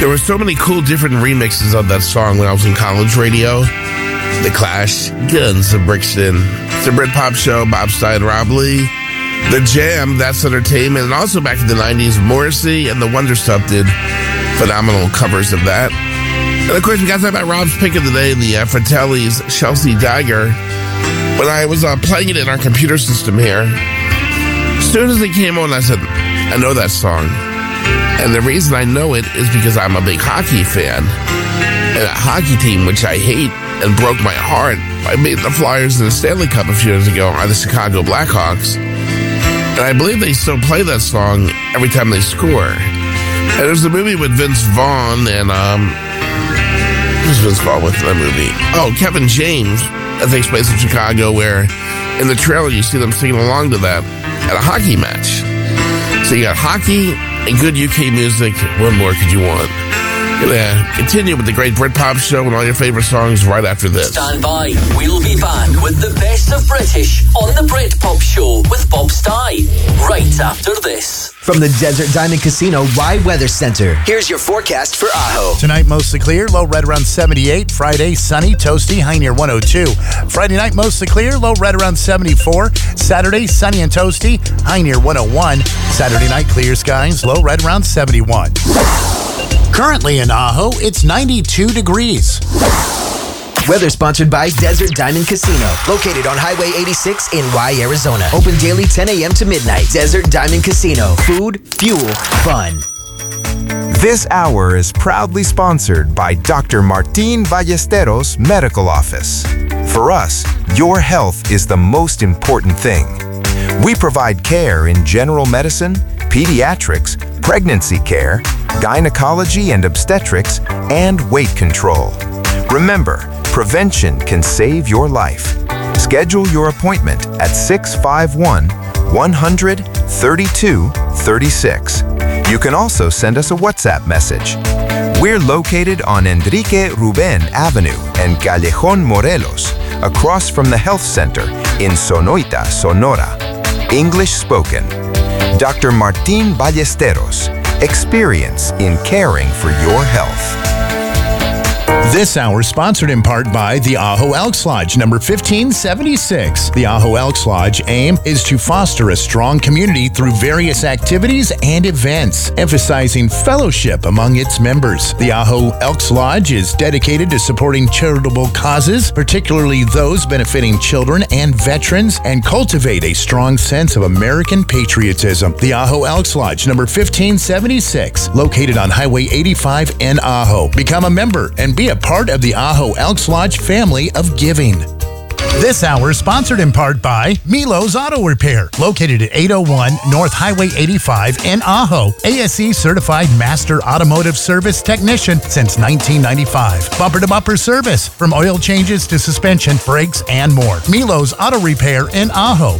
There were so many cool different remixes of that song when I was in college radio. The Clash, Guns of Brixton, The Britpop Show, Bob Stein, Rob Lee, The Jam, That's Entertainment, and also back in the 90s, Morrissey and the Wonder Stuff did phenomenal covers of that. And of course, we got to talk about Rob's pick of the day, the Fratelli's Chelsea Dagger. When I was playing it in our computer system here, as soon as it came on, I said, I know that song. And the reason I know it is because I'm a big hockey fan. And a hockey team, which I hate and broke my heart by beating the Flyers in the Stanley Cup a few years ago, are the Chicago Blackhawks. And I believe they still play that song every time they score. And there's a movie with Vince Vaughn and, who's Vince Vaughn with that movie? Oh, Kevin James, that takes place in Chicago, where in the trailer you see them singing along to that at a hockey match. So you got hockey and good UK music. What more could you want? Gonna continue with the great Britpop Show and all your favorite songs right after this. Stand by. We'll be back with the best of British on the Britpop Show with Bob Stein right after this. From the Desert Diamond Casino Rye Weather Center, here's your forecast for Ajo. Tonight, mostly clear, low right around 78. Friday, sunny, toasty, high near 102. Friday night, mostly clear, low right around 74. Saturday, sunny and toasty, high near 101. Saturday night, clear skies, low right around 71. Currently in Ajo, it's 92 degrees. Weather sponsored by Desert Diamond Casino, located on Highway 86 in Rye, Arizona. Open daily 10 a.m. to midnight. Desert Diamond Casino. Food, fuel, fun. This hour is proudly sponsored by Dr. Martin Ballesteros Medical Office. For us, your health is the most important thing. We provide care in general medicine, pediatrics, pregnancy care, gynecology and obstetrics, and weight control. Remember, prevention can save your life. Schedule your appointment at 651-100-3236. You can also send us a WhatsApp message. We're located on Enrique Ruben Avenue and Callejon Morelos, across from the Health Center in Sonoita, Sonora. English spoken. Dr. Martin Ballesteros. Experience in caring for your health. This hour sponsored in part by the Ajo Elks Lodge, number 1576. The Ajo Elks Lodge aim is to foster a strong community through various activities and events, emphasizing fellowship among its members. The Ajo Elks Lodge is dedicated to supporting charitable causes, particularly those benefiting children and veterans, and cultivate a strong sense of American patriotism. The Ajo Elks Lodge, number 1576, located on Highway 85 in Ajo. Become a member and be a part of the Ajo Elks Lodge family of giving. This hour sponsored in part by Milo's Auto Repair, located at 801 North Highway 85 in Ajo. ASE certified master automotive service technician since 1995. Bumper-to-bumper service, from oil changes to suspension, brakes, and more. Milo's Auto Repair in Ajo,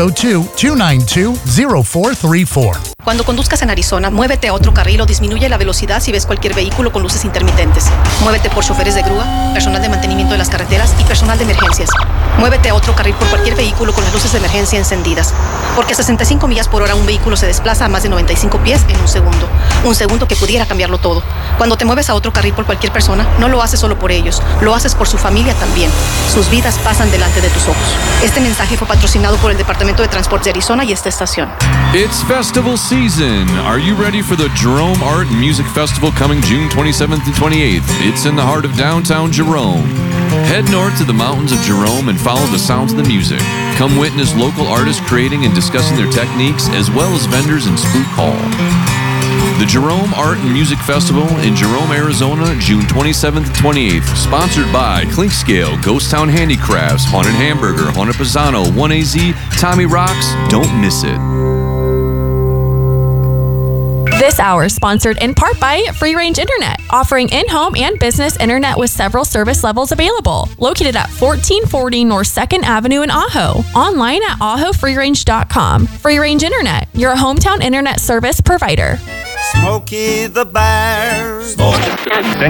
602-292-0434. Cuando conduzcas en Arizona, muévete a otro carril o disminuye la velocidad si ves cualquier vehículo con luces intermitentes. Muévete por choferes de grúa, personal de mantenimiento de las carreteras y personal de emergencias. Muévete a otro carril por cualquier vehículo con las luces de emergencia encendidas. Porque a 65 millas por hora un vehículo se desplaza a más de 95 pies en un segundo. Un segundo que pudiera cambiarlo todo. Cuando te mueves a otro carril por cualquier persona, no lo haces solo por ellos, lo haces por su familia también. Sus vidas pasan delante de tus ojos. Este mensaje fue patrocinado por el Departamento de Transporte de Arizona y esta estación. It's festival season. Are you ready for the Jerome Art and Music Festival coming June 27th and 28th? It's in the heart of downtown Jerome. Head north to the mountains of Jerome and follow the sounds of the music. Come witness local artists creating and discussing their techniques, as well as vendors in Spook Hall. The Jerome Art and Music Festival in Jerome, Arizona, June 27th and 28th. Sponsored by Clinkscale, Ghost Town Handicrafts, Haunted Hamburger, Haunted Pisano, 1AZ, Tommy Rocks. Don't miss it. This hour sponsored in part by Free Range Internet, offering in-home and business internet with several service levels available. Located at 1440 North 2nd Avenue in Ajo. Online at ajofreerange.com. Free Range Internet, your hometown internet service provider. Smokey the Bear.